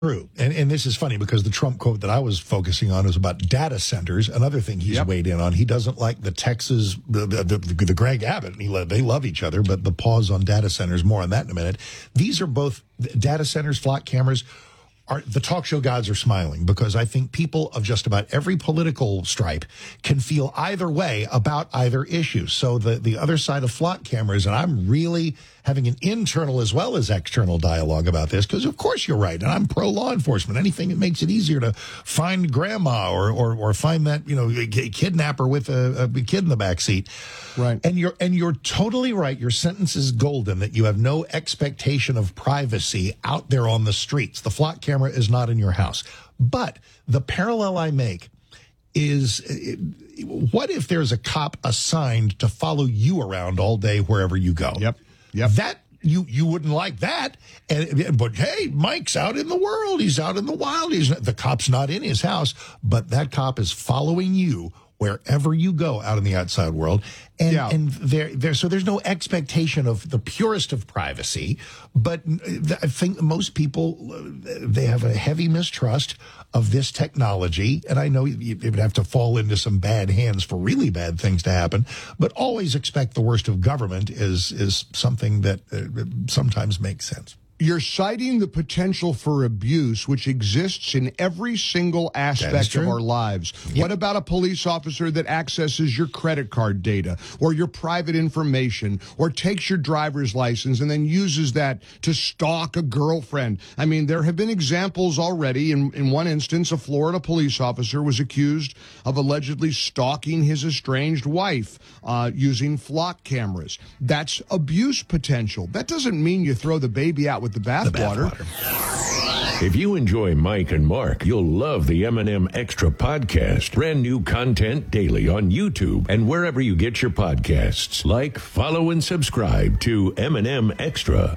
True. And this is funny because the Trump quote that I was focusing on is about data centers. Another thing he's weighed in on. He doesn't like the Texas, the Greg Abbott. They love each other, but the pause on data centers, more on that in a minute. These are both data centers, flock cameras. The talk show gods are smiling because I think people of just about every political stripe can feel either way about either issue. So the other side of flock cameras, and I'm really having an internal as well as external dialogue about this because, of course, you're right. And I'm pro law enforcement. Anything that makes it easier to find grandma or find that, kidnapper with a kid in the back seat. Right. And you're totally right. Your sentence is golden that you have no expectation of privacy out there on the streets. The flock camera is not in your house. But the parallel I make is, what if there's a cop assigned to follow you around all day wherever you go? Yep. That you wouldn't like that. But hey, Mike's out in the world. He's out in the wild. The cop's not in his house, but that cop is following you wherever you go out in the outside world. And so there's no expectation of the purest of privacy, but I think most people, they have a heavy mistrust of this technology. And I know it would have to fall into some bad hands for really bad things to happen, but always expect the worst of government is something that sometimes makes sense. You're citing the potential for abuse, which exists in every single aspect of our lives. Yep. What about a police officer that accesses your credit card data or your private information or takes your driver's license and then uses that to stalk a girlfriend? I mean, there have been examples already. In one instance, a Florida police officer was accused of allegedly stalking his estranged wife using flock cameras. That's abuse potential. That doesn't mean you throw the baby out with the bathwater. If you enjoy Mike and Mark, you'll love the M&M Extra podcast. Brand new content daily on YouTube and wherever you get your podcasts. Like, follow, and subscribe to M&M Extra.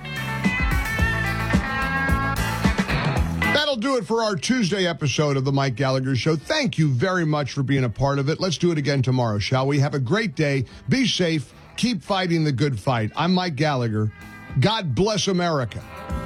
That'll do it for our Tuesday episode of the Mike Gallagher Show. Thank you very much for being a part of it. Let's do it again tomorrow, shall we? Have a great day. Be safe. Keep fighting the good fight. I'm Mike Gallagher. God bless America.